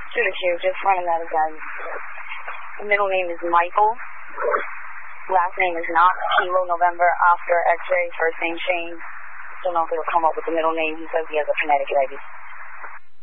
Shooter, just running out of guys. The middle name is Michael. Last name is Knox, Kilo, November, Oscar, X-ray, first name Shane. Don't know if it'll come up with the middle name. He says he has a phonetic ID.